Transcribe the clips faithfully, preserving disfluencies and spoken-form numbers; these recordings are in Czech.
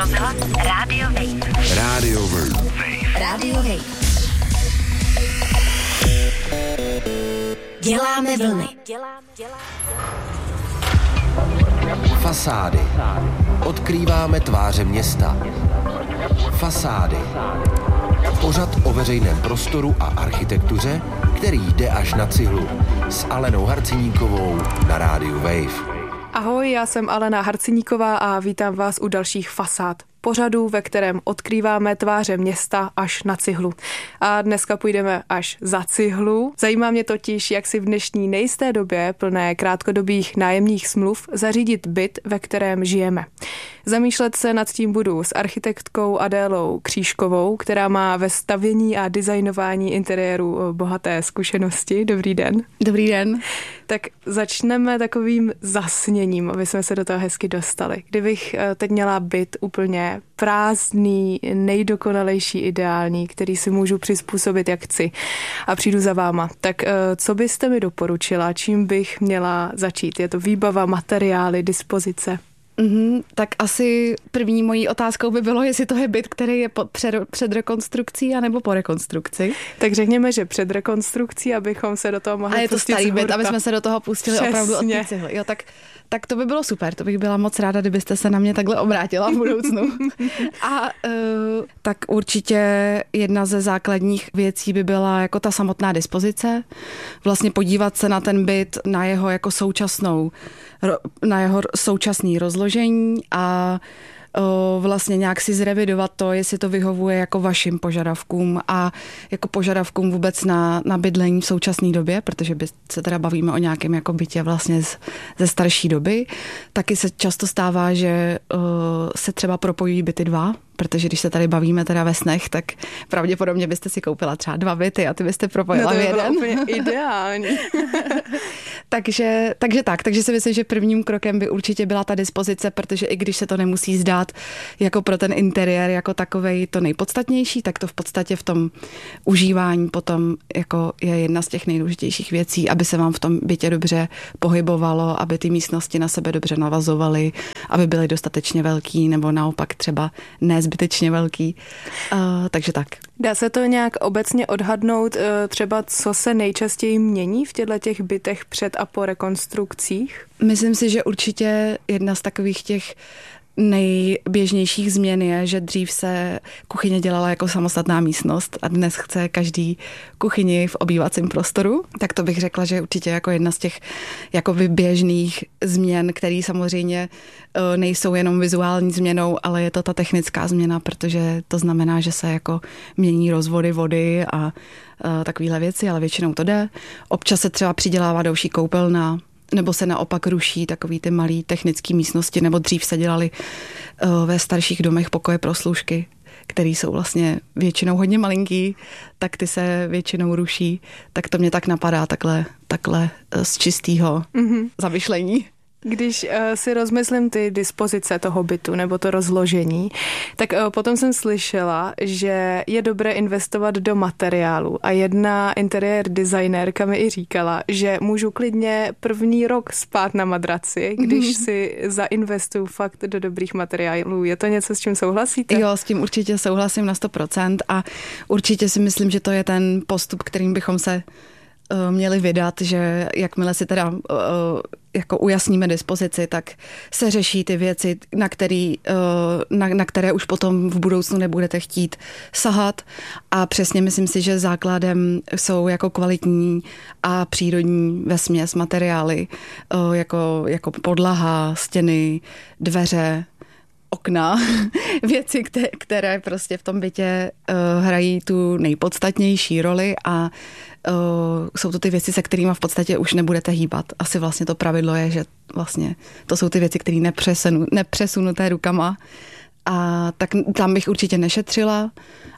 Rozhlas Radio Wave. Radio Wave. Radio Wave. Děláme vlny. Fasády. Odkrýváme tváře města. Fasády. Pořad o veřejném prostoru a architektuře, který jde až na cihlu. S Alenou Harciníkovou na rádiu Wave. Ahoj, já jsem Alena Harciníková a vítám vás u dalších fasád. Pořadu, ve kterém odkrýváme tváře města až na cihlu. A dneska půjdeme až za cihlu. Zajímá mě totiž, jak si v dnešní nejisté době plné krátkodobých nájemních smluv zařídit byt, ve kterém žijeme. Zamýšlet se nad tím budu s architektkou Adélou Křížkovou, která má ve stavění a designování interiéru bohaté zkušenosti. Dobrý den. Dobrý den. Tak začneme takovým zasněním, aby jsme se do toho hezky dostali. Kdybych teď měla byt úplně prázdný, nejdokonalejší, ideální, který si můžu přizpůsobit, jak chci, a přijdu za váma, tak co byste mi doporučila, čím bych měla začít? Je to výbava, materiály, dispozice? Mm-hmm, tak asi první mojí otázkou by bylo, jestli to je byt, který je pod, před, před rekonstrukcí anebo po rekonstrukci. Tak řekněme, že před rekonstrukcí, abychom se do toho mohli pustit. A je to starý byt, aby jsme se do toho pustili. Přesně. Opravdu od té cihly. Jo, tak, tak to by bylo super, to bych byla moc ráda, kdybyste se na mě takhle obrátila v budoucnu. A uh, tak určitě jedna ze základních věcí by byla jako ta samotná dispozice. Vlastně podívat se na ten byt, na jeho jako současnou, na jeho současný rozložení a o, vlastně nějak si zrevidovat to, jestli to vyhovuje jako vašim požadavkům a jako požadavkům vůbec na, na bydlení v současné době, protože by se teda bavíme o nějakém jako bytě vlastně z, ze starší doby. Taky se často stává, že o, se třeba propojují byty dva, protože když se tady bavíme teda ve snech, tak pravděpodobně byste si koupila třeba dva byty a ty byste propojila no v jeden. To by bylo úplně ideální. takže, takže tak, takže si myslím, že prvním krokem by určitě byla ta dispozice, protože i když se to nemusí zdát jako pro ten interiér jako takovej to nejpodstatnější, tak to v podstatě v tom užívání potom jako je jedna z těch nejdůležitějších věcí, aby se vám v tom bytě dobře pohybovalo, aby ty místnosti na sebe dobře navazovaly, aby byly dostatečně velký nebo naopak třeba ne zbytečně velký. Uh, takže tak. Dá se to nějak obecně odhadnout, uh, třeba co se nejčastěji mění v těchto těch bytech před a po rekonstrukcích? Myslím si, že určitě jedna z takových těch nejběžnějších změn je, že dřív se kuchyně dělala jako samostatná místnost a dnes chce každý kuchyni v obývacím prostoru. Tak to bych řekla, že určitě jako jedna z těch jakoby běžných změn, které samozřejmě nejsou jenom vizuální změnou, ale je to ta technická změna, protože to znamená, že se jako mění rozvody vody a takovéhle věci, ale většinou to jde. Občas se třeba přidělává další koupelna, nebo se naopak ruší takový ty malý technický místnosti, nebo dřív se dělali uh, ve starších domech pokoje pro služky, které jsou vlastně většinou hodně malinký, tak ty se většinou ruší. Tak to mě tak napadá takhle, takhle uh, z čistého mm-hmm. zamyšlení. Když uh, si rozmyslím ty dispozice toho bytu nebo to rozložení, tak uh, potom jsem slyšela, že je dobré investovat do materiálu a jedna interiér designérka mi i říkala, že můžu klidně první rok spát na madraci, když mm. si zainvestuju fakt do dobrých materiálů. Je to něco, s čím souhlasíte? Jo, s tím určitě souhlasím na sto procent a určitě si myslím, že to je ten postup, kterým bychom se měli vydat, že jakmile si teda uh, jako ujasníme dispozici, tak se řeší ty věci, na, který, uh, na, na které už potom v budoucnu nebudete chtít sahat a přesně myslím si, že základem jsou jako kvalitní a přírodní vesměs materiály, uh, jako, jako podlaha, stěny, dveře, okna, věci, které, které prostě v tom bytě uh, hrají tu nejpodstatnější roli a uh, jsou to ty věci, se kterými v podstatě už nebudete hýbat. Asi vlastně to pravidlo je, že vlastně to jsou ty věci, které nepřesunu, nepřesunuté rukama a tak tam bych určitě nešetřila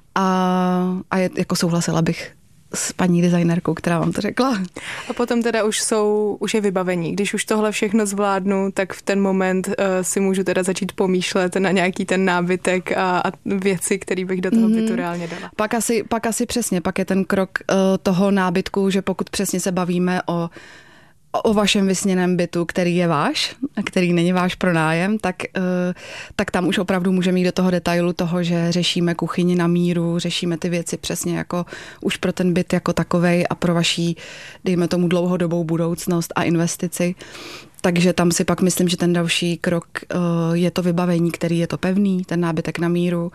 a, a je, jako souhlasila bych s paní designérkou, která vám to řekla. A potom teda už jsou, už je vybavení. Když už tohle všechno zvládnu, tak v ten moment uh, si můžu teda začít pomýšlet na nějaký ten nábytek a, a věci, které bych do toho bytu mm-hmm. reálně dala. Pak asi, pak asi přesně, pak je ten krok uh, toho nábytku, že pokud přesně se bavíme o o vašem vysněném bytu, který je váš, a který není váš pronájem, tak, tak tam už opravdu můžeme jít do toho detailu toho, že řešíme kuchyni na míru, řešíme ty věci přesně jako už pro ten byt jako takovej a pro vaší, dejme tomu, dlouhodobou budoucnost a investici. Takže tam si pak myslím, že ten další krok je to vybavení, který je to pevný, ten nábytek na míru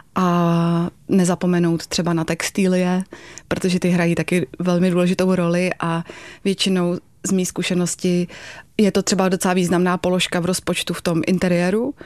a nezapomenout třeba na textilie, protože ty hrají taky velmi důležitou roli a většinou z mý zkušenosti je to třeba docela významná položka v rozpočtu v tom interiéru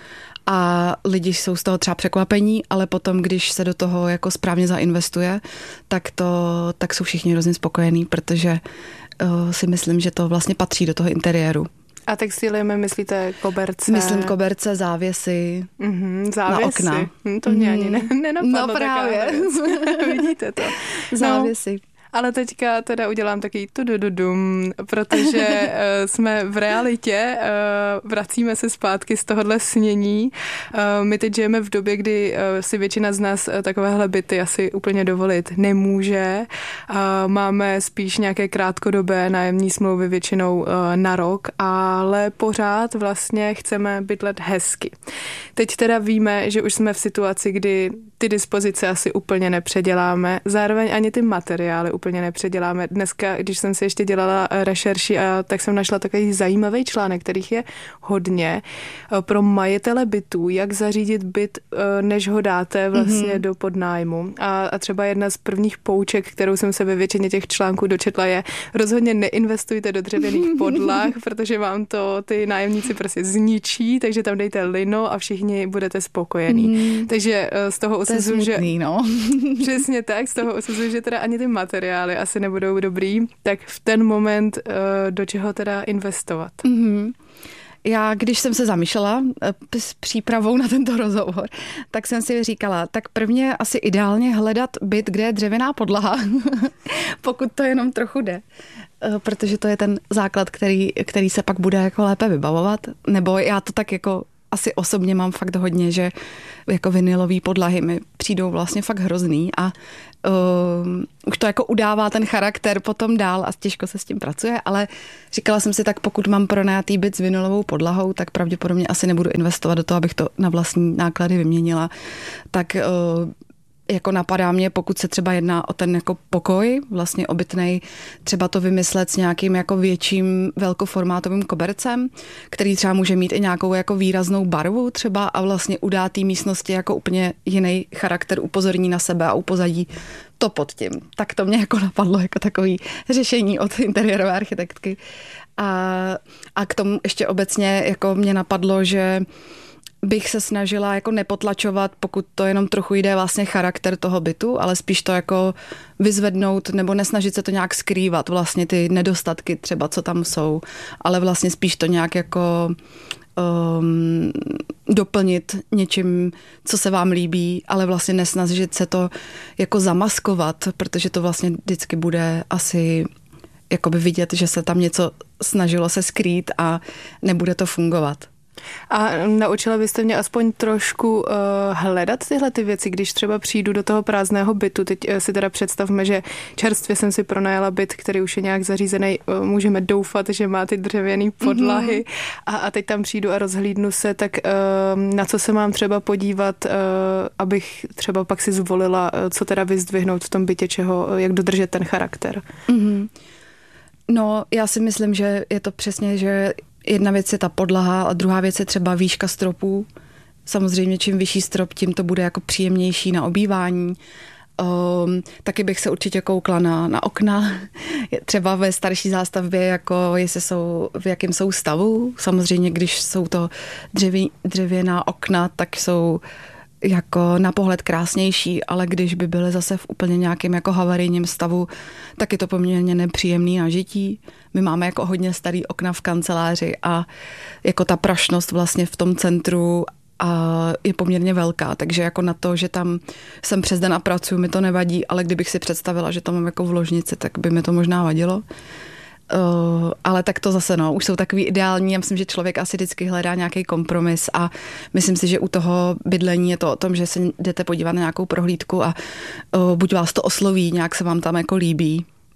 a lidi jsou z toho třeba překvapení, ale potom, když se do toho jako správně zainvestuje, tak, to, tak jsou všichni hrozně spokojení, protože uh, si myslím, že to vlastně patří do toho interiéru. A textiliemi myslíte koberce? Myslím koberce, závěsy, mm-hmm, závěsy. Na okna. Hm, to mě ani ne, nenapadlo. No právě. Vidíte to. Závěsy. No. Ale teďka teda udělám takový tudududum, protože uh, jsme v realitě, uh, vracíme se zpátky z tohohle snění. Uh, my teď žijeme v době, kdy uh, si většina z nás uh, takovéhle byty asi úplně dovolit nemůže. Uh, máme spíš nějaké krátkodobé nájemní smlouvy většinou uh, na rok, ale pořád vlastně chceme bydlet hezky. Teď teda víme, že už jsme v situaci, kdy ty dispozice asi úplně nepředěláme, zároveň ani ty materiály úplně nepředěláme. Dneska, když jsem si ještě dělala rešerši, a tak jsem našla takový zajímavý článek, kterých je hodně pro majitele bytů, jak zařídit byt, než ho dáte vlastně mm-hmm. do podnájmu. A, a třeba jedna z prvních pouček, kterou jsem se ve většině těch článků dočetla, je rozhodně neinvestujte do dřevěných podlah, protože vám to ty nájemníci prostě zničí, takže tam dejte lino a všichni budete spokojení. Mm-hmm. Takže z toho usuzuju, že no. přesně tak, z toho usuzuju, že teda ani ty materiály asi nebudou dobrý, tak v ten moment do čeho teda investovat? Mm-hmm. Já, když jsem se zamýšlela s přípravou na tento rozhovor, tak jsem si říkala, tak prvně asi ideálně hledat byt, kde je dřevěná podlaha, pokud to jenom trochu jde, protože to je ten základ, který, který se pak bude jako lépe vybavovat, nebo já to tak jako asi osobně mám fakt hodně, že jako vinylový podlahy mi přijdou vlastně fakt hrozný a uh, už to jako udává ten charakter potom dál a těžko se s tím pracuje, ale říkala jsem si tak, pokud mám pronajatý byt s vinylovou podlahou, tak pravděpodobně asi nebudu investovat do toho, abych to na vlastní náklady vyměnila. Tak uh, jako napadá mě, pokud se třeba jedná o ten jako pokoj, vlastně obytnej, třeba to vymyslet s nějakým jako větším velkoformátovým kobercem, který třeba může mít i nějakou jako výraznou barvu třeba a vlastně udá té místnosti jako úplně jiný charakter, upozorní na sebe a upozadí to pod tím. Tak to mě jako napadlo jako takový řešení od interiérové architektky. A, a k tomu ještě obecně jako mě napadlo, že bych se snažila jako nepotlačovat, pokud to jenom trochu jde vlastně charakter toho bytu, ale spíš to jako vyzvednout nebo nesnažit se to nějak skrývat, vlastně ty nedostatky třeba, co tam jsou, ale vlastně spíš to nějak jako um, doplnit něčím, co se vám líbí, ale vlastně nesnažit se to jako zamaskovat, protože to vlastně vždycky bude asi jakoby vidět, že se tam něco snažilo se skrýt a nebude to fungovat. A naučila byste mě aspoň trošku uh, hledat tyhle ty věci, když třeba přijdu do toho prázdného bytu. Teď uh, si teda představme, že čerstvě jsem si pronajala byt, který už je nějak zařízený. Uh, můžeme doufat, že má ty dřevěné podlahy. Mm-hmm. A, a teď tam přijdu a rozhlídnu se, tak uh, na co se mám třeba podívat, uh, abych třeba pak si zvolila, uh, co teda vyzdvihnout v tom bytě, čeho, uh, jak dodržet ten charakter. Mm-hmm. No, já si myslím, že je to přesně, že jedna věc je ta podlaha a druhá věc je třeba výška stropů. Samozřejmě čím vyšší strop, tím to bude jako příjemnější na obývání. Um, taky bych se určitě koukla na, na okna, třeba ve starší zástavbě, jako jestli jsou, v jakém jsou stavu. Samozřejmě, když jsou to dřeví, dřevěná okna, tak jsou jako na pohled krásnější, ale když by byly zase v úplně nějakém jako havarijním stavu, tak je to poměrně nepříjemný na žití. My máme jako hodně starý okna v kanceláři a jako ta prašnost vlastně v tom centru a je poměrně velká, takže jako na to, že tam jsem přes den a pracuji, mi to nevadí, ale kdybych si představila, že to mám jako v ložnici, tak by mi to možná vadilo. Uh, ale tak to zase, no, už jsou takový ideální. Já myslím, že člověk asi vždycky hledá nějaký kompromis a myslím si, že u toho bydlení je to o tom, že se jdete podívat na nějakou prohlídku a uh, buď vás to osloví, nějak se vám tam jako líbí,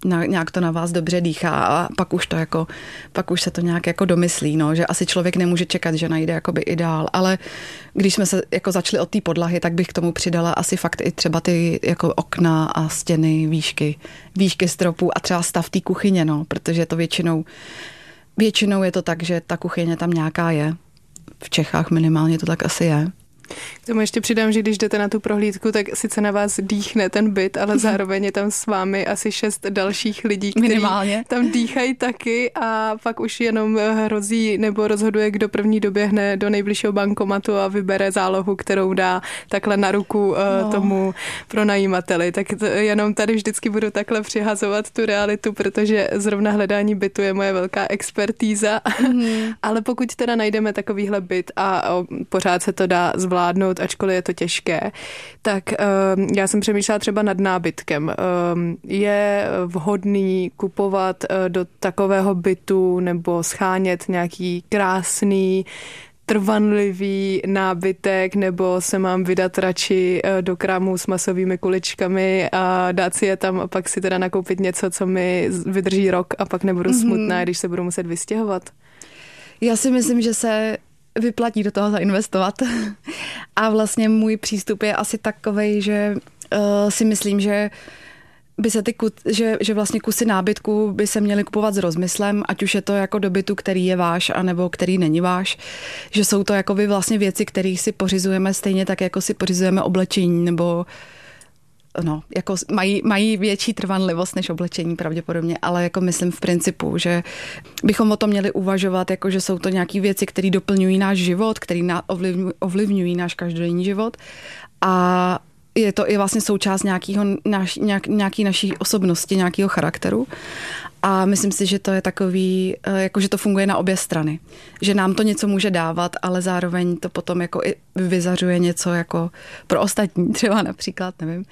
nějak to na vás dobře dýchá a pak už to jako, pak už se to nějak jako domyslí, no, že asi člověk nemůže čekat, že najde jakoby ideál, ale když jsme se jako začali od té podlahy, tak bych k tomu přidala asi fakt i třeba ty jako okna a stěny, výšky, výšky stropů a třeba stav té kuchyně, no, protože to většinou, většinou je to tak, že ta kuchyně tam nějaká je. V Čechách minimálně to tak asi je. K tomu ještě přidám, že když jdete na tu prohlídku, tak sice na vás dýchne ten byt, ale zároveň je tam s vámi asi šest dalších lidí, kteří minimálně tam dýchají taky a pak už jenom hrozí nebo rozhoduje, kdo první doběhne do nejbližšího bankomatu a vybere zálohu, kterou dá takhle na ruku no. tomu pronajímateli. Tak to jenom tady vždycky budu takhle přihazovat tu realitu, protože zrovna hledání bytu je moje velká expertíza. Mm. Ale pokud teda najdeme takovýhle byt a pořád se to dá zvládnout, ačkoliv je to těžké, tak um, já jsem přemýšlela třeba nad nábytkem. Um, je vhodný kupovat uh, do takového bytu nebo schánět nějaký krásný, trvanlivý nábytek, nebo se mám vydat radši uh, do krámu s masovými kuličkami a dát si je tam a pak si teda nakoupit něco, co mi vydrží rok a pak nebudu mm-hmm. smutná, když se budu muset vystěhovat? Já si myslím, že se vyplatí do toho zainvestovat. A vlastně můj přístup je asi takovej, že uh, si myslím, že by se ty kus, že, že vlastně kusy nábytku by se měly kupovat s rozmyslem, ať už je to jako do bytu, který je váš, anebo který není váš. Že jsou to jako by vlastně věci, které si pořizujeme stejně tak, jako si pořizujeme oblečení, nebo no, jako mají, mají větší trvanlivost než oblečení pravděpodobně, ale jako myslím v principu, že bychom o tom měli uvažovat, jako že jsou to nějaké věci, které doplňují náš život, které ovlivňují, ovlivňují náš každodenní život a je to i vlastně součást nějakého, naš, nějak, nějaký naší osobnosti, nějakého charakteru. A myslím si, že to je takový, jako že to funguje na obě strany. Že nám to něco může dávat, ale zároveň to potom jako i vyzařuje něco jako pro ostatní, třeba například, nevím.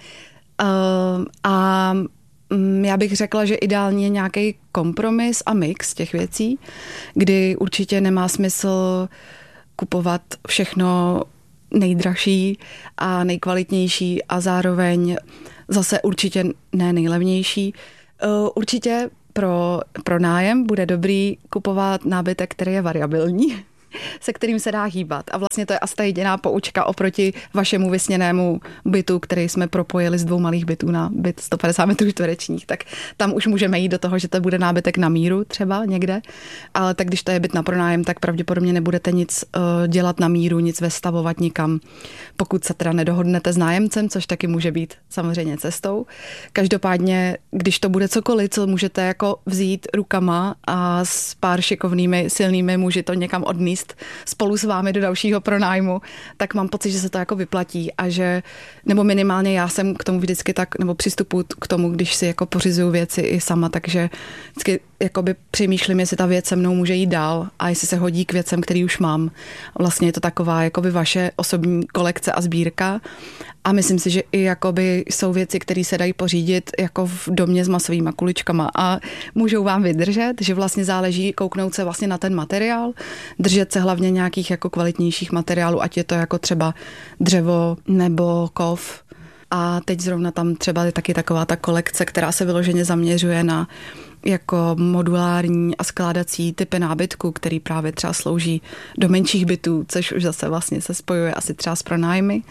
A já bych řekla, že ideálně je nějaký kompromis a mix těch věcí, kdy určitě nemá smysl kupovat všechno nejdražší a nejkvalitnější a zároveň zase určitě ne nejlevnější. Určitě pro, pro nájem bude dobrý kupovat nábytek, který je variabilní, se kterým se dá hýbat. A vlastně to je asi ta jediná poučka oproti vašemu vysněnému bytu, který jsme propojili z dvou malých bytů na byt sto padesát metrů čtverečních. Tak tam už můžeme jít do toho, že to bude nábytek na míru třeba někde. Ale tak když to je byt na pronájem, tak pravděpodobně nebudete nic uh, dělat na míru, nic vestavovat nikam. Pokud se teda nedohodnete s nájemcem, což taky může být samozřejmě cestou. Každopádně, když to bude cokoliv, co můžete jako vzít rukama a s pár šikovnými, silnými muži to někam odníst spolu s vámi do dalšího pronájmu, tak mám pocit, že se to jako vyplatí a že, nebo minimálně já jsem k tomu vždycky tak, nebo přistupuji k tomu, když si jako pořizuju věci i sama, takže vždycky jakoby přemýšlím, jestli ta věc se mnou může jít dál a jestli se hodí k věcem, který už mám. Vlastně je to taková jakoby vaše osobní kolekce a sbírka a myslím si, že i jakoby jsou věci, které se dají pořídit jako v domě s masovýma kuličkama a můžou vám vydržet, že vlastně záleží kouknout se vlastně na ten materiál, držet se hlavně nějakých jako kvalitnějších materiálů, ať je to jako třeba dřevo nebo kov. A teď zrovna tam třeba je taky taková ta kolekce, která se vyloženě zaměřuje na jako modulární a skládací typy nábytku, který právě třeba slouží do menších bytů, což už zase vlastně se spojuje asi třeba s pronájmy.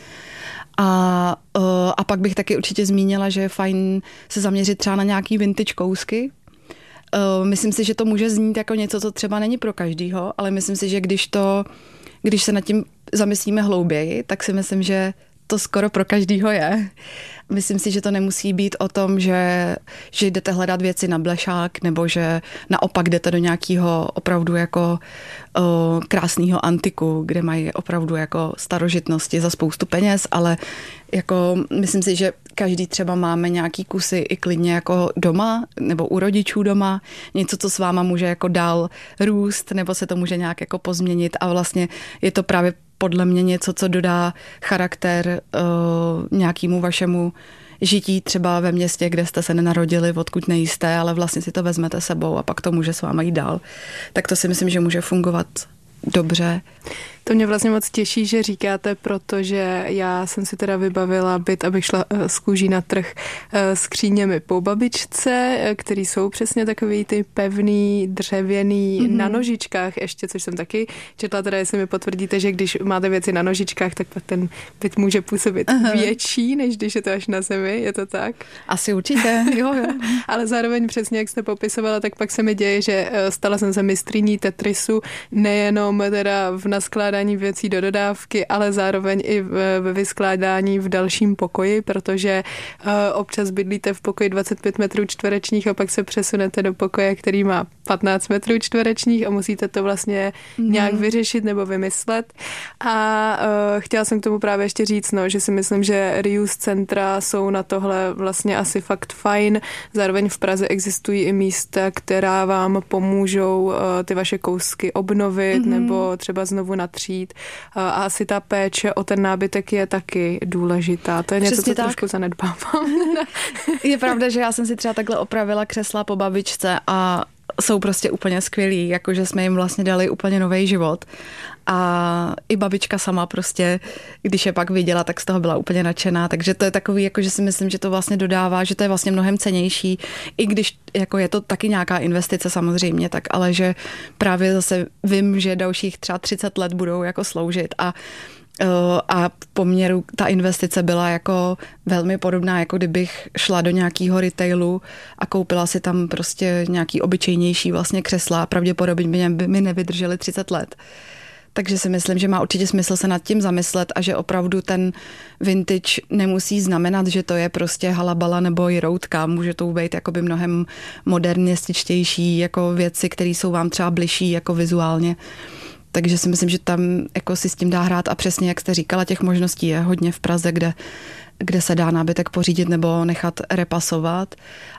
A, a pak bych taky určitě zmínila, že je fajn se zaměřit třeba na nějaký vintage kousky. Myslím si, že to může znít jako něco, co třeba není pro každýho, ale myslím si, že když to, když se nad tím zamyslíme hlouběji, tak si myslím, že to skoro pro každýho je. Myslím si, že to nemusí být o tom, že, že jdete hledat věci na blešák, nebo že naopak jdete do nějakého opravdu jako o, krásného antiku, kde mají opravdu jako starožitnosti za spoustu peněz, ale jako myslím si, že každý třeba máme nějaký kusy i klidně jako doma, nebo u rodičů doma, něco, co s váma může jako dál růst, nebo se to může nějak jako pozměnit a vlastně je to právě podle mě něco, co dodá charakter uh, nějakému vašemu žití třeba ve městě, kde jste se nenarodili, odkud nejste, ale vlastně si to vezmete sebou a pak to může s váma jít dál. Tak to si myslím, že může fungovat dobře. To mě vlastně moc těší, že říkáte, protože já jsem si teda vybavila byt, abych šla z kůží na trh s skříněmi po babičce, který jsou přesně takový ty pevný, dřevěný mm-hmm. na nožičkách ještě, což jsem taky četla, teda jestli mi potvrdíte, že když máte věci na nožičkách, tak pak ten byt může působit Aha. větší, než když je to až na zemi, je to tak? Asi určitě, jo, jo. Ale zároveň přesně, jak jste popisovala, tak pak se mi děje, že stala jsem se mistryní Tetrisu, nejenom teda v naskládání věcí do dodávky, ale zároveň i ve vyskládání v dalším pokoji, protože občas bydlíte v pokoji dvacet pět metrů čtverečních a pak se přesunete do pokoje, který má patnáct metrů čtverečních a musíte to vlastně mm. nějak vyřešit nebo vymyslet. A uh, chtěla jsem k tomu právě ještě říct, no, že si myslím, že reuse centra jsou na tohle vlastně asi fakt fajn. Zároveň v Praze existují i místa, která vám pomůžou uh, ty vaše kousky obnovit mm. nebo třeba znovu natřít. Uh, a asi ta péče o ten nábytek je taky důležitá. To je něco, Přesně co tak. trošku zanedbávám. Je pravda, že já jsem si třeba takhle opravila křesla po babičce a jsou prostě úplně skvělí, jakože jsme jim vlastně dali úplně nový život. A i babička sama prostě, když je pak viděla, tak z toho byla úplně nadšená. Takže to je takový, jakože si myslím, že to vlastně dodává, že to je vlastně mnohem cennější, i když jako je to taky nějaká investice samozřejmě, tak ale že právě zase vím, že dalších třeba třicet let budou jako sloužit a a v poměru ta investice byla jako velmi podobná, jako kdybych šla do nějakého retailu a koupila si tam prostě nějaký obyčejnější vlastně křesla. Pravděpodobně by mi nevydržely třicet let. Takže si myslím, že má určitě smysl se nad tím zamyslet a že opravdu ten vintage nemusí znamenat, že to je prostě halabala nebo jiroutka. Může to být jakoby mnohem modernističtější jako věci, které jsou vám třeba bližší jako vizuálně. Takže si myslím, že tam jako si s tím dá hrát a přesně, jak jste říkala, těch možností je hodně v Praze, kde, kde se dá nábytek pořídit nebo nechat repasovat.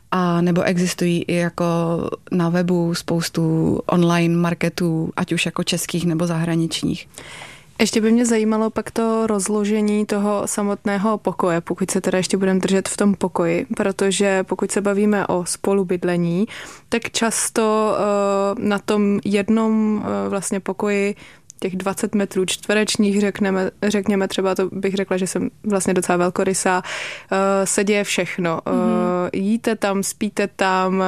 A nebo existují i jako na webu spoustu online marketů, ať už jako českých nebo zahraničních. Ještě by mě zajímalo pak to rozložení toho samotného pokoje, pokud se teda ještě budeme držet v tom pokoji, protože pokud se bavíme o spolubydlení, tak často uh, na tom jednom uh, vlastně pokoji těch dvacet metrů čtverečních, řekneme, řekněme třeba, to bych řekla, že jsem vlastně docela velkorysá, se děje všechno. Mm-hmm. Jíte tam, spíte tam,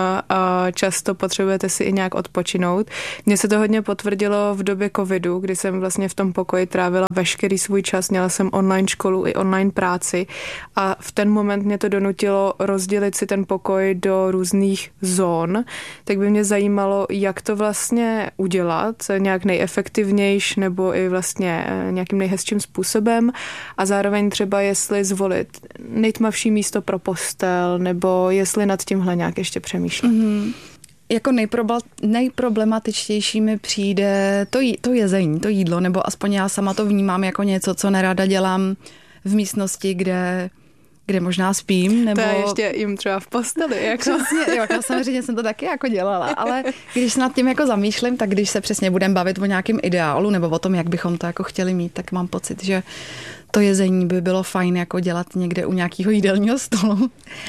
často potřebujete si i nějak odpočinout. Mně se to hodně potvrdilo v době covidu, kdy jsem vlastně v tom pokoji trávila veškerý svůj čas, měla jsem online školu i online práci a v ten moment mě to donutilo rozdělit si ten pokoj do různých zón, tak by mě zajímalo, jak to vlastně udělat, nějak nejefektivnější nebo i vlastně nějakým nejhezčím způsobem a zároveň třeba jestli zvolit nejtmavší místo pro postel nebo jestli nad tímhle nějak ještě přemýšlet. Mm-hmm. Jako nejproba, nejproblematičtější mi přijde to, jí, to jezení, to jídlo, nebo aspoň já sama to vnímám jako něco, co nerada dělám v místnosti, kde kde možná spím, nebo... To je ještě jim třeba v posteli, jako. Přesně, jo, samozřejmě jsem to taky jako dělala, ale když se nad tím jako zamýšlím, tak když se přesně budeme bavit o nějakém ideálu nebo o tom, jak bychom to jako chtěli mít, tak mám pocit, že to jezení by bylo fajn jako dělat někde u nějakého jídelního stolu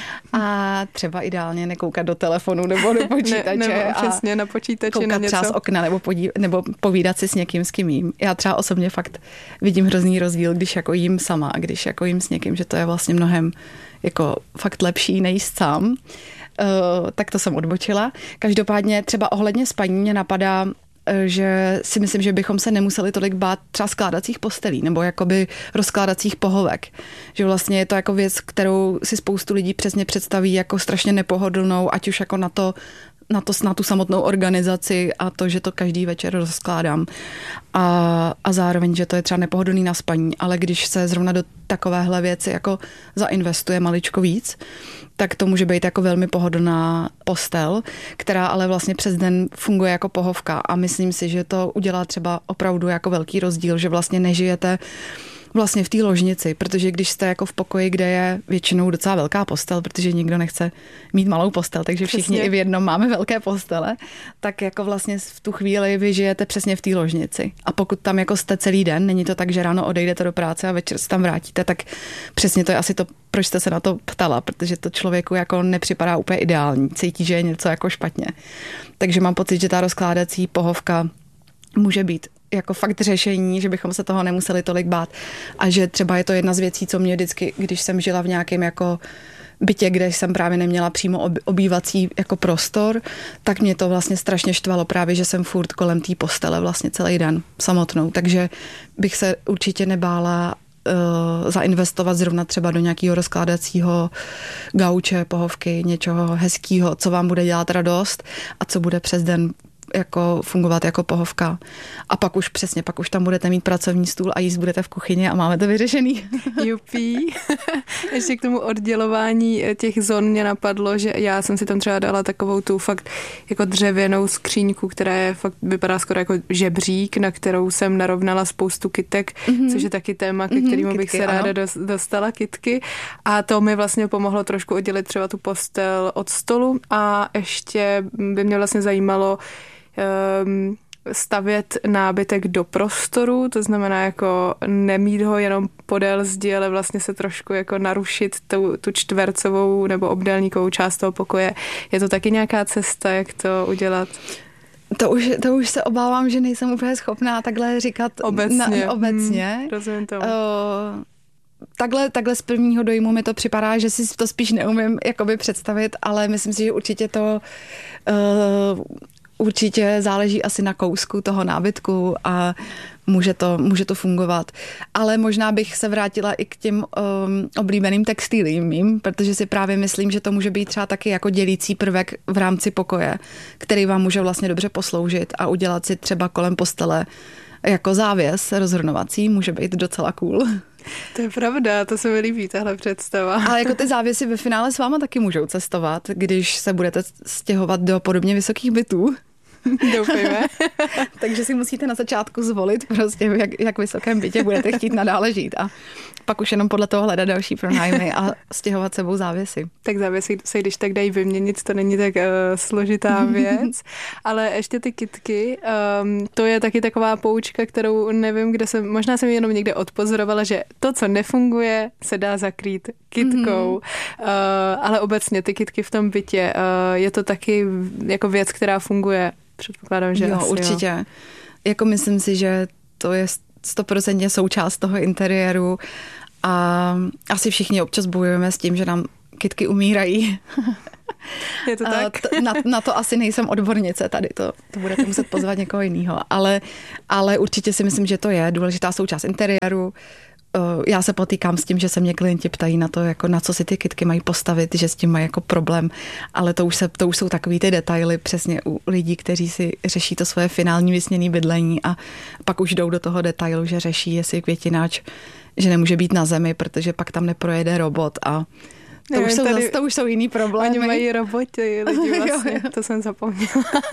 a třeba ideálně nekoukat do telefonu nebo do počítače. Ne, nebo přesně na počítači koukat na něco. třeba z okna nebo, podí, nebo povídat si s někým, s kým jím. Já třeba osobně fakt vidím hrozný rozdíl, když jako jím sama a když jako jím s někým, že to je vlastně mnohem jako fakt lepší nejíst sám. Uh, tak to jsem odbočila. Každopádně třeba ohledně spaní mě napadá, že si myslím, že bychom se nemuseli tolik bát třeba skládacích postelí nebo jakoby rozkládacích pohovek. Že vlastně je to jako věc, kterou si spoustu lidí přesně představí jako strašně nepohodlnou, ať už jako na to, na to, na tu samotnou organizaci a to, že to každý večer rozkládám. A, a zároveň, že to je třeba nepohodlný na spaní, ale když se zrovna do takovéhle věci jako zainvestuje maličko víc, tak to může být jako velmi pohodlná postel, která ale vlastně přes den funguje jako pohovka a myslím si, že to udělá třeba opravdu jako velký rozdíl, že vlastně nežijete vlastně v té ložnici, protože když jste jako v pokoji, kde je většinou docela velká postel, protože nikdo nechce mít malou postel, takže všichni přesně. I v jednom máme velké postele, tak jako vlastně v tu chvíli vy žijete přesně v té ložnici. A pokud tam jako jste celý den, není to tak, že ráno odejdete do práce a večer se tam vrátíte, tak přesně to je asi to, proč jste se na to ptala, protože to člověku jako nepřipadá úplně ideální, cítí, že je něco jako špatně. Takže mám pocit, že ta rozkládací pohovka může být jako fakt řešení, že bychom se toho nemuseli tolik bát. A že třeba je to jedna z věcí, co mě vždycky, když jsem žila v nějakém jako bytě, kde jsem právě neměla přímo obývací jako prostor, tak mě to vlastně strašně štvalo právě, že jsem furt kolem té postele vlastně celý den samotnou. Takže bych se určitě nebála uh, zainvestovat zrovna třeba do nějakého rozkládacího gauče, pohovky, něčeho hezkého, co vám bude dělat radost a co bude přes den jako fungovat jako pohovka. A pak už přesně, pak už tam budete mít pracovní stůl a jíst budete v kuchyni a máme to vyřešený. Jupí. Ještě k tomu oddělování těch zón mě napadlo, že já jsem si tam třeba dala takovou tu fakt jako dřevěnou skříňku, která je fakt vypadá skoro jako žebřík, na kterou jsem narovnala spoustu kytek, mm-hmm. což je taky téma, ke kterému mm-hmm, bych kytky, se ráda ano. dostala kytky. A to mi vlastně pomohlo trošku oddělit třeba tu postel od stolu a ještě by mě vlastně zajímalo, Um, stavět nábytek do prostoru, to znamená jako nemít ho jenom podél zdi, ale vlastně se trošku jako narušit tu, tu čtvercovou nebo obdélníkovou část toho pokoje. Je to taky nějaká cesta, jak to udělat? To už, to už se obávám, že nejsem úplně schopná takhle říkat obecně. Na, obecně. Hmm, rozumím tomu. Uh, Takhle, takhle z prvního dojmu mi to připadá, že si to spíš neumím jakoby představit, ale myslím si, že určitě to uh, určitě záleží asi na kousku toho nábytku a může to, může to fungovat. Ale možná bych se vrátila i k těm um, oblíbeným textilím mým, protože si právě myslím, že to může být třeba taky jako dělící prvek v rámci pokoje, který vám může vlastně dobře posloužit a udělat si třeba kolem postele jako závěs rozhrnovací, může být docela cool. To je pravda, to se mi líbí, tahle představa. Ale jako ty závěsy ve finále s váma taky můžou cestovat, když se budete stěhovat do podobně vysokých bytů. Doufejme. Takže si musíte na začátku zvolit prostě, jak, jak vysokém bytě budete chtít nadále žít a pak už jenom podle toho hledat další pronájmy a stěhovat sebou závěsy. Tak závěsy se když tak dají vyměnit, to není tak uh, složitá věc, ale ještě ty kytky, um, to je taky taková poučka, kterou nevím, kde jsem, možná jsem jenom někde odpozorovala, že to, co nefunguje, se dá zakrýt kytkou, mm-hmm. uh, ale obecně ty kytky v tom bytě, uh, je to taky jako věc, která funguje. Předpokládám, že jo, asi, určitě. Jo. Jako myslím si, že to je stoprocentně součást toho interiéru a asi všichni občas bojujeme s tím, že nám kytky umírají. Je to tak? Na, na to asi nejsem odbornice tady, to, to budete muset pozvat někoho jiného, ale, ale určitě si myslím, že to je důležitá součást interiéru. Já se potýkám s tím, že se mě klienti ptají na to, jako na co si ty kytky mají postavit, že s tím mají jako problém, ale to už, se, to už jsou takový ty detaily přesně u lidí, kteří si řeší to svoje finální vysněné bydlení a pak už jdou do toho detailu, že řeší, jestli květináč, že nemůže být na zemi, protože pak tam neprojede robot a To, Nevím, už jsou, tady, zase, to už jsou jiný problémy. Oni mají roboty, lidi vlastně, jo, jo. to jsem zapomněla.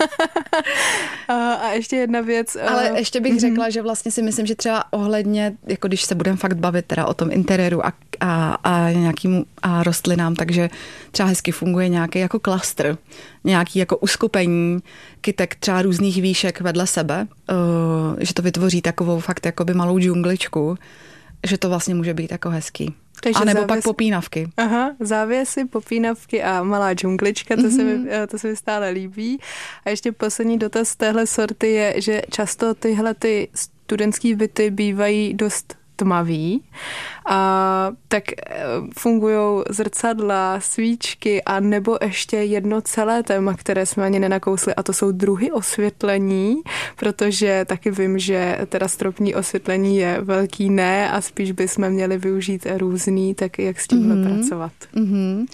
a, a ještě jedna věc. Ale ještě bych mm-hmm. řekla, že vlastně si myslím, že třeba ohledně, jako když se budeme fakt bavit teda o tom interiéru a, a, a nějakým a rostlinám, takže třeba hezky funguje nějaký jako klastr, nějaký jako uskupení kytek třeba různých výšek vedle sebe, uh, že to vytvoří takovou fakt jakoby malou džungličku, že to vlastně může být jako hezký. Takže a nebo závěs... pak popínavky. Aha, závěsy, popínavky a malá džunglička, to, mm-hmm. se mi, to se mi stále líbí. A ještě poslední dotaz z téhle sorty je, že často tyhle ty studentský byty bývají dost tmavý, a tak fungují zrcadla, svíčky a nebo ještě jedno celé téma, které jsme ani nenakousli, a to jsou druhy osvětlení, protože taky vím, že teda stropní osvětlení je velký ne a spíš bychom měli využít různý, tak jak s tímhle mm-hmm. pracovat. Mm-hmm.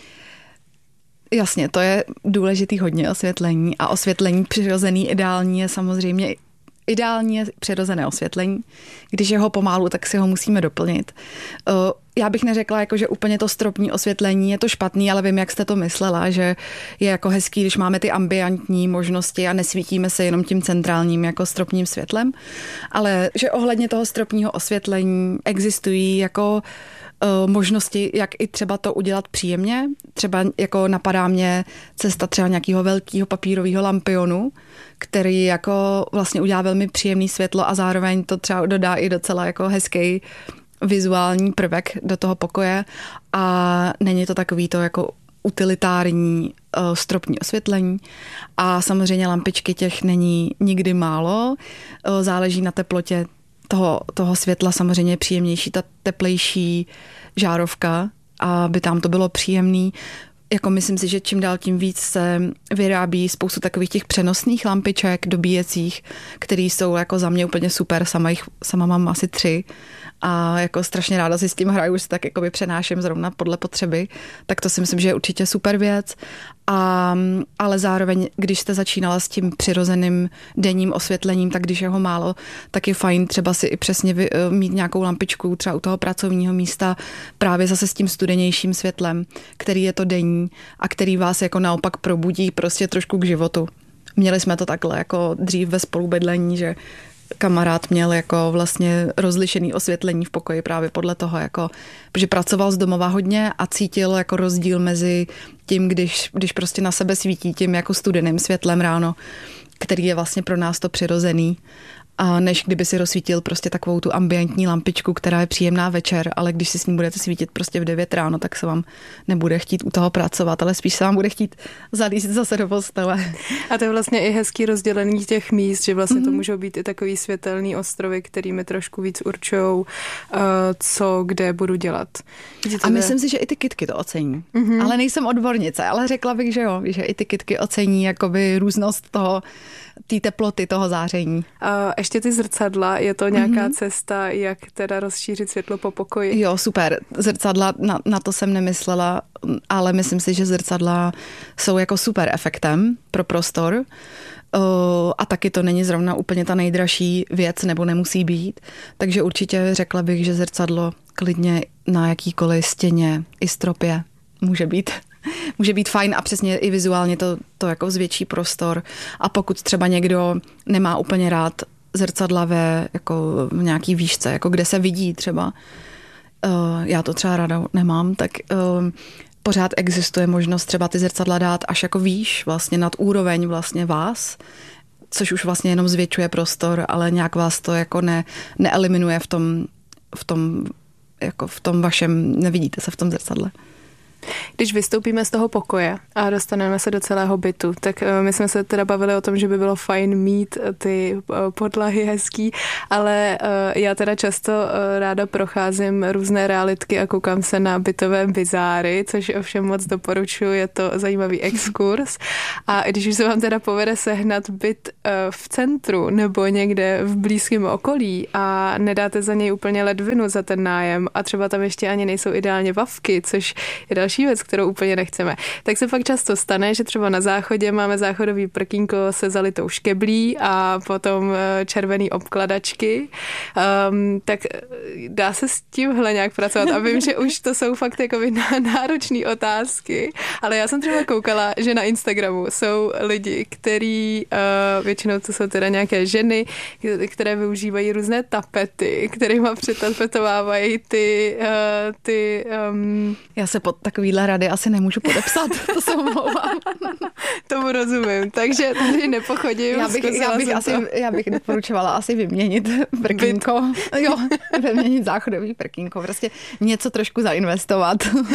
Jasně, to je důležitý hodně osvětlení a osvětlení přirozený ideální je samozřejmě Ideální je přirozené osvětlení. Když je ho pomálu, tak si ho musíme doplnit. Já bych neřekla, jako, že úplně to stropní osvětlení je to špatný, ale vím, jak jste to myslela, že je jako hezký, když máme ty ambientní možnosti a nesvítíme se jenom tím centrálním jako stropním světlem. Ale že ohledně toho stropního osvětlení existují jako možnosti, jak i třeba to udělat příjemně. Třeba jako napadá mě cesta třeba nějakého velkého papírového lampionu, který jako vlastně udělá velmi příjemný světlo a zároveň to třeba dodá i docela jako hezký vizuální prvek do toho pokoje a není to takový to jako utilitární uh, stropní osvětlení a samozřejmě lampičky těch není nikdy málo. Uh, záleží na teplotě toho, toho světla, samozřejmě je příjemnější ta teplejší žárovka, aby tam to bylo příjemný. Jako myslím si, že čím dál tím víc se vyrábí spoustu takových těch přenosných lampiček dobíjecích, které jsou jako za mě úplně super, sama, jich, sama mám asi tři a jako strašně ráda si s tím hraju, už si tak jakoby přenáším zrovna podle potřeby, tak to si myslím, že je určitě super věc. A, ale zároveň, když jste začínala s tím přirozeným denním osvětlením, tak když je ho málo, tak je fajn třeba si i přesně vy, mít nějakou lampičku třeba u toho pracovního místa právě zase s tím studenějším světlem, který je to denní a který vás jako naopak probudí prostě trošku k životu. Měli jsme to takhle jako dřív ve spolubydlení, že kamarád měl jako vlastně rozlišený osvětlení v pokoji právě podle toho, jako, protože pracoval z domova hodně a cítil jako rozdíl mezi tím, když, když prostě na sebe svítí tím jako studeným světlem ráno, který je vlastně pro nás to přirozený, a než kdyby si rozsvítil prostě takovou tu ambientní lampičku, která je příjemná večer, ale když si s ní budete svítit prostě v devět ráno, tak se vám nebude chtít u toho pracovat, ale spíš se vám bude chtít zalízt zase do postele. A to je vlastně i hezký rozdělení těch míst, že vlastně mm-hmm. to můžou být i takový světelný ostrovy, který mi trošku víc určujou, co kde budu dělat. A myslím si, že i ty kytky to ocení. Mm-hmm. Ale nejsem odbornice, ale řekla bych, že jo, že i ty kytky ocení jakoby různost toho, té teploty, toho záření. A ještě ty zrcadla, je to nějaká mm-hmm. cesta, jak teda rozšířit světlo po pokoji? Jo, super. Zrcadla, na, na to jsem nemyslela, ale myslím si, že zrcadla jsou jako super efektem pro prostor. Uh, a taky to není zrovna úplně ta nejdražší věc, nebo nemusí být. Takže určitě řekla bych, že zrcadlo klidně na jakýkoliv stěně i stropě může být. Může být fajn a přesně i vizuálně to, to jako zvětší prostor. A pokud třeba někdo nemá úplně rád zrcadla ve jako v nějaký výšce, jako kde se vidí třeba, uh, já to třeba ráda nemám, tak uh, pořád existuje možnost třeba ty zrcadla dát až jako výš, vlastně nad úroveň vlastně vás, což už vlastně jenom zvětšuje prostor, ale nějak vás to jako ne, neeliminuje v tom, v tom, jako v tom vašem, nevidíte se v tom zrcadle. Když vystoupíme z toho pokoje a dostaneme se do celého bytu, tak my jsme se teda bavili o tom, že by bylo fajn mít ty podlahy hezký, ale já teda často ráda procházím různé realitky a koukám se na bytové bizáry, což ovšem moc doporučuji, je to zajímavý exkurs. A když už se vám teda povede sehnat byt v centru nebo někde v blízkém okolí a nedáte za něj úplně ledvinu za ten nájem a třeba tam ještě ani nejsou ideálně vavky, což je další věc, kterou úplně nechceme. Tak se pak často stane, že třeba na záchodě máme záchodový prkínko se zalitou škeblí a potom červený obkladačky. Um, tak dá se s tímhle nějak pracovat a vím, že už to jsou fakt jakoby náročné otázky, ale já jsem třeba koukala, že na Instagramu jsou lidi, který uh, většinou to jsou teda nějaké ženy, které využívají různé tapety, kterýma přetapetovávají ty, uh, ty um... Já se pod takovýhle rady asi nemůžu podepsat, to se omlouvám. Tomu rozumím, takže tady nepochodím. Já bych, já bych, asi, já bych doporučovala asi vyměnit prkínko. Jo, vyměnit záchodový prkínko, prostě něco trošku zainvestovat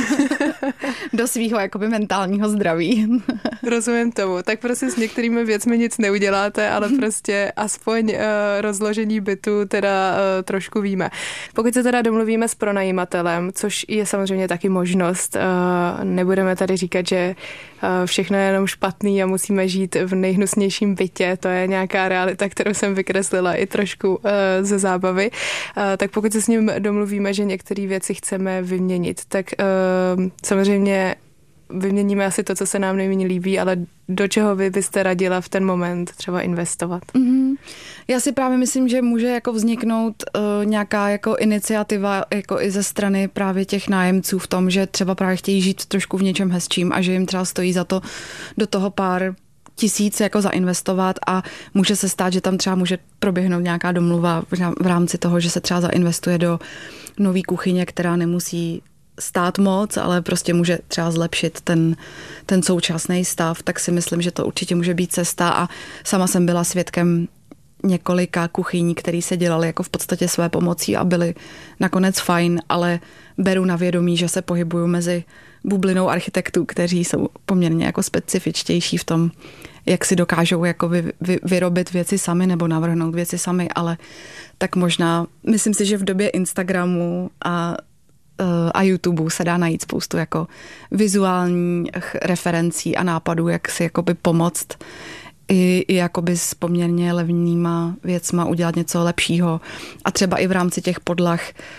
do svýho jakoby mentálního zdraví. Rozumím tomu, tak prostě s některými věcmi nic neuděláte, ale prostě aspoň uh, rozložení bytu teda uh, trošku víme. Pokud se teda domluvíme s pronajímatelem, což je samozřejmě taky možnost, uh, nebudeme tady říkat, že uh, všechno je jenom špatný a musíme žít v nejhnusnějším bytě, to je nějaká realita, kterou jsem vykreslila i trošku uh, ze zábavy, uh, tak pokud se s ním domluvíme, že některé věci chceme vyměnit, tak uh, samozřejmě vyměníme asi to, co se nám nejméně líbí, ale do čeho vy byste radila v ten moment třeba investovat? Mm-hmm. Já si právě myslím, že může jako vzniknout uh, nějaká jako iniciativa jako i ze strany právě těch nájemců v tom, že třeba právě chtějí žít trošku v něčem hezčím a že jim třeba stojí za to do toho pár tisíc jako zainvestovat a může se stát, že tam třeba může proběhnout nějaká domluva v rámci toho, že se třeba zainvestuje do nový kuchyně, která nemusí stát moc, ale prostě může třeba zlepšit ten, ten současný stav, tak si myslím, že to určitě může být cesta a sama jsem byla svědkem několika kuchyní, které se dělaly jako v podstatě své pomocí a byly nakonec fajn, ale beru na vědomí, že se pohybuju mezi bublinou architektů, kteří jsou poměrně jako specifičtější v tom, jak si dokážou jako vy, vy, vyrobit věci sami nebo navrhnout věci sami, ale tak možná, myslím si, že v době Instagramu a, a YouTube se dá najít spoustu jako vizuálních referencí a nápadů, jak si jakoby pomoct i, i jakoby s poměrně levnýma věcma udělat něco lepšího. A třeba i v rámci těch podlah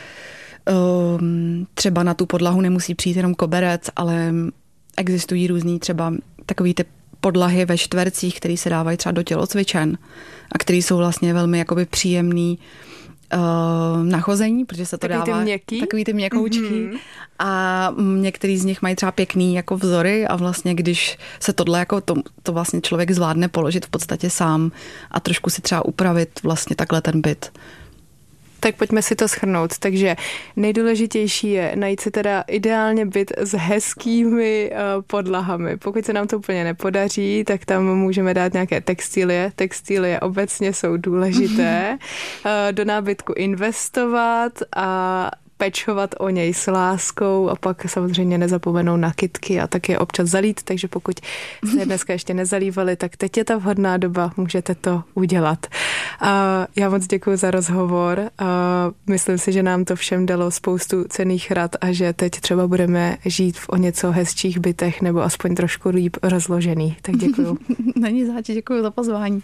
um, třeba na tu podlahu nemusí přijít jenom koberec, ale existují různý třeba takový typ podlahy ve čtvercích, které se dávají třeba do tělocvičen a které jsou vlastně velmi jakoby příjemný uh, nachození, protože se to takový dává... Ty měkký? Takový ty měkoučky. Mm-hmm. A některý z nich mají třeba pěkný jako vzory a vlastně když se tohle jako to, to vlastně člověk zvládne položit v podstatě sám a trošku si třeba upravit vlastně takhle ten byt. Tak pojďme si to shrnout. Takže nejdůležitější je najít si teda ideálně byt s hezkými uh, podlahami. Pokud se nám to úplně nepodaří, tak tam můžeme dát nějaké textilie. Textilie obecně jsou důležité. Uh, do nábytku investovat a pečovat o něj s láskou a pak samozřejmě nezapomenout na kytky a tak je občas zalít, takže pokud jste dneska ještě nezalívali, tak teď je ta vhodná doba, můžete to udělat. A já moc děkuji za rozhovor. A myslím si, že nám to všem dalo spoustu cenných rad a že teď třeba budeme žít v o něco hezčích bytech nebo aspoň trošku líp rozložených. Tak děkuji. Není zač, děkuji za pozvání.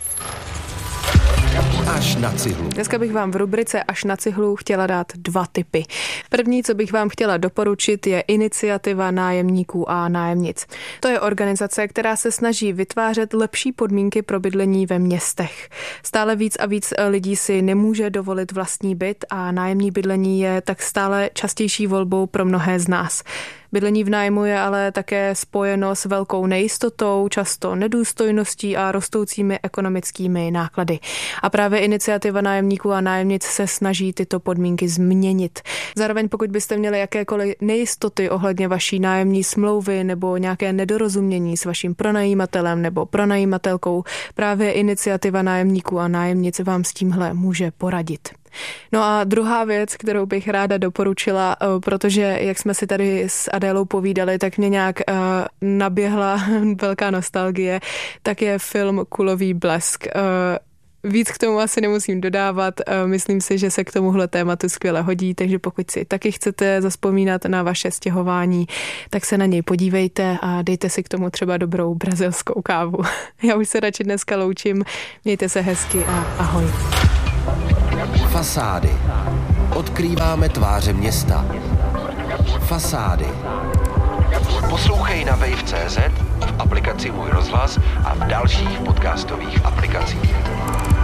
Až na cihlu. Dneska bych vám v rubrice Až na cihlu chtěla dát dva tipy. První, co bych vám chtěla doporučit, je iniciativa nájemníků a nájemnic. To je organizace, která se snaží vytvářet lepší podmínky pro bydlení ve městech. Stále víc a víc lidí si nemůže dovolit vlastní byt a nájemní bydlení je tak stále častější volbou pro mnohé z nás. Bydlení v nájmu je ale také spojeno s velkou nejistotou, často nedůstojností a rostoucími ekonomickými náklady. A právě iniciativa nájemníků a nájemnic se snaží tyto podmínky změnit. Zároveň pokud byste měli jakékoliv nejistoty ohledně vaší nájemní smlouvy nebo nějaké nedorozumění s vaším pronajímatelem nebo pronajímatelkou, právě iniciativa nájemníků a nájemnic vám s tímhle může poradit. No a druhá věc, kterou bych ráda doporučila, protože jak jsme si tady s Adélou povídali, tak mě nějak uh, naběhla velká nostalgie, tak je film Kulový blesk. Uh, Víc k tomu asi nemusím dodávat, myslím si, že se k tomuhle tématu skvěle hodí, takže pokud si taky chcete zavzpomínat na vaše stěhování, tak se na něj podívejte a dejte si k tomu třeba dobrou brazilskou kávu. Já už se radši dneska loučím, mějte se hezky a ahoj. Fasády. Odkrýváme tváře města. Fasády. Poslouchej na wave tečka cé zet, v aplikaci Můj rozhlas a v dalších podcastových aplikacích.